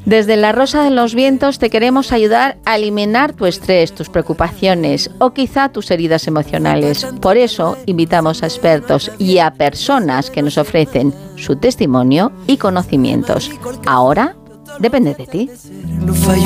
Desde La Rosa de los Vientos te queremos ayudar a eliminar tu estrés, tus preocupaciones o quizá tus heridas emocionales. Por eso invitamos a expertos y a personas que nos ofrecen su testimonio y conocimientos. Ahora depende de ti.